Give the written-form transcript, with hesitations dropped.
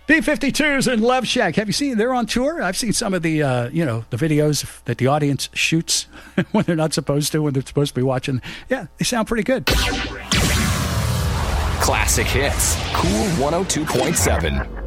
B-52s and Love Shack. Have you seen? They're on tour. I've seen some of the, the videos that the audience shoots when they're not supposed to, when they're supposed to be watching. Yeah, they sound pretty good. Classic hits. Cool 102.7.